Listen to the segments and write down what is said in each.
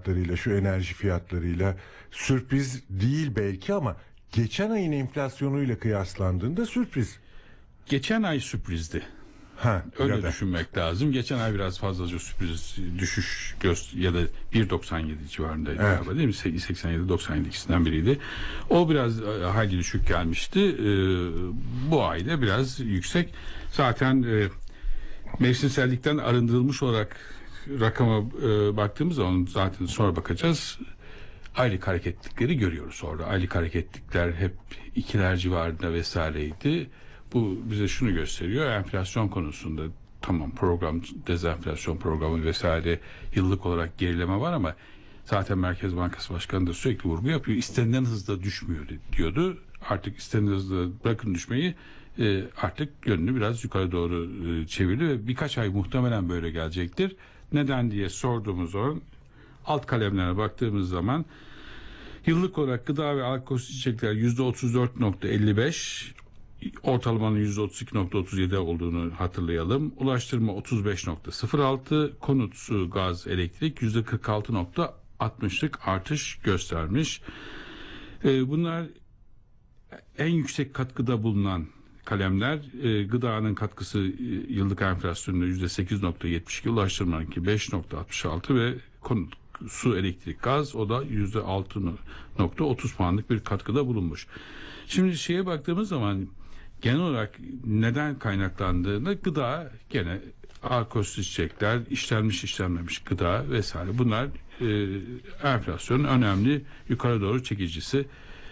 fiyatlarıyla, şu enerji fiyatlarıyla sürpriz değil belki ama geçen ayın enflasyonuyla kıyaslandığında sürpriz. Geçen ay sürprizdi. Öyle düşünmek lazım. Geçen ay biraz fazlaca sürpriz düşüş ya da 1.97 civarındaydı galiba, değil mi? 87-97 ikisinden biriydi. O biraz hayli düşük gelmişti. Bu ayda biraz yüksek. Zaten mevsimsellikten arındırılmış olarak rakama baktığımız zaman zaten sonra bakacağız. Aylık hareketlikleri görüyoruz orada. Aylık hareketlikler hep ikiler civarında vesaireydi. Bu bize şunu gösteriyor: enflasyon konusunda tamam, dezenflasyon programı vesaire, yıllık olarak gerileme var ama zaten Merkez Bankası Başkanı da sürekli vurgu yapıyor. İstenilen hızda düşmüyor diyordu. Artık istenilen hızda bırakın düşmeyi, artık yönünü biraz yukarı doğru çevirdi ve birkaç ay muhtemelen böyle gelecektir. Neden diye sorduğumuz zaman alt kalemlerine baktığımız zaman yıllık olarak gıda ve alkolsüz içecekler %34.55, ortalamanın %32.37 olduğunu hatırlayalım. Ulaştırma 35.06, konut, su, gaz, elektrik %46.60'lık artış göstermiş. Bunlar en yüksek katkıda bulunan kalemler. Gıdanın katkısı yıllık enflasyonunda %8.72, ulaştırmanınki 5.66 ve konut, su, elektrik, gaz, o da %6.30 puanlık bir katkıda bulunmuş. Şimdi şeye baktığımız zaman genel olarak neden kaynaklandığında gıda, gene alkolsüz içecekler, işlenmiş işlenmemiş gıda vesaire, bunlar enflasyonun önemli yukarı doğru çekicisi.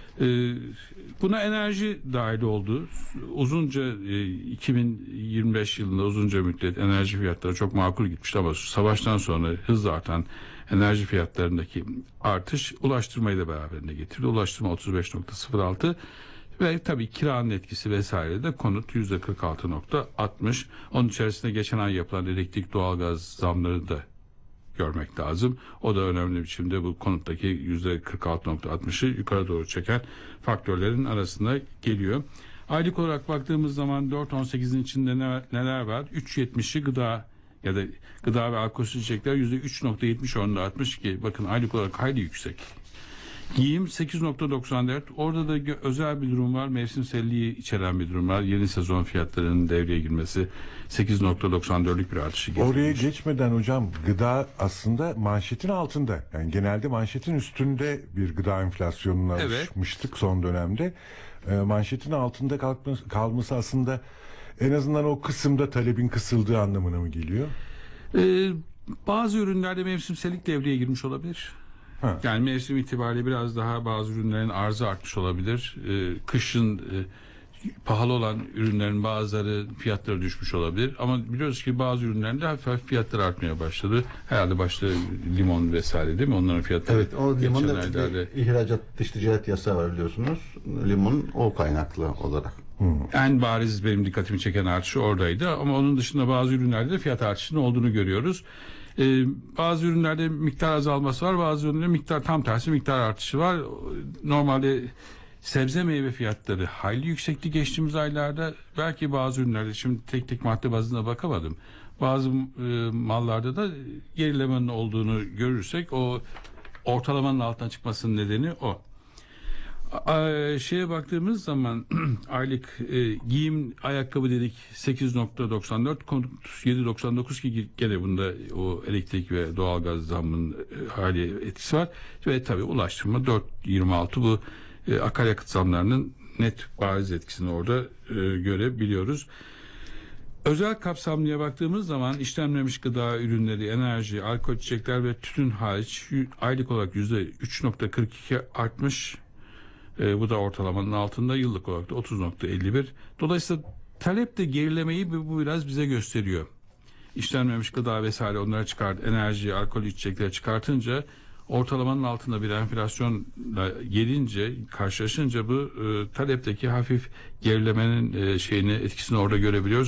Buna enerji dahil oldu. Uzunca 2025 yılında uzunca müddet enerji fiyatları çok makul gitmişti ama savaştan sonra hızla artan enerji fiyatlarındaki artış ulaştırmayı da beraberinde getirdi. Ulaştırma 35.06 ve tabii kiranın etkisi vesaire de konut %46.60. Onun içerisinde geçen ay yapılan elektrik, doğalgaz zamları da görmek lazım. O da önemli biçimde bu konuttaki %46.60'ı yukarı doğru çeken faktörlerin arasında geliyor. Aylık olarak baktığımız zaman 4.18'in içinde neler var? 3.70'i gıda ya da gıda ve alkolsüz içecekler %3.70 oranında artmış ki bakın aylık olarak hayli yüksek. Giyim 8.94, orada da özel bir durum var, mevsimselliği içeren bir durum var. Yeni sezon fiyatlarının devreye girmesi 8.94'lük bir artışı getirmiş. Oraya geçmeden hocam, gıda aslında manşetin altında. Yani genelde manşetin üstünde bir gıda enflasyonuna alışmıştık son dönemde. Manşetin altında kalması aslında en azından o kısımda talebin kısıldığı anlamına mı geliyor? Bazı ürünlerde mevsimsellik devreye girmiş olabilir. Yani mevsim itibariyle biraz daha bazı ürünlerin arzı artmış olabilir. Kışın pahalı olan ürünlerin bazıları fiyatları düşmüş olabilir. Ama biliyoruz ki bazı ürünlerde hafif fiyatlar artmaya başladı. Herhalde başta limon vesaire, değil mi? Onların fiyatları. Evet, o limonda ihracat dış ticaret yasağı var biliyorsunuz. Limon o kaynaklı olarak. En bariz benim dikkatimi çeken artışı oradaydı. Ama onun dışında bazı ürünlerde fiyat artışının olduğunu görüyoruz. Bazı ürünlerde miktar azalması var, bazı ürünlerde tam tersi miktar artışı var. Normalde sebze meyve fiyatları hayli yüksekti geçtiğimiz aylarda. Belki bazı ürünlerde, şimdi tek tek madde bazına bakamadım, bazı mallarda da gerilemenin olduğunu görürsek o ortalamanın altına çıkmasının nedeni o. Şeye baktığımız zaman aylık giyim, ayakkabı dedik 8.94, konut 7.99 ki gene bunda o elektrik ve doğalgaz zammının hali etkisi var ve tabii ulaştırma 4.26, bu akaryakıt zamlarının net bariz etkisini orada görebiliyoruz. Özel kapsamlıya baktığımız zaman işlenmemiş gıda ürünleri, enerji, alkol, içecekler ve tütün hariç aylık olarak %3.42 artmış. Bu da ortalamanın altında, yıllık olarak da 30.51. Dolayısıyla talep de gerilemeyi bu biraz bize gösteriyor. İşlenmemiş gıda vesaire onları enerji, alkol içecekleri çıkartınca ortalamanın altında bir enflasyonla karşılaşınca bu talepteki hafif gerilemenin etkisini orada görebiliyoruz.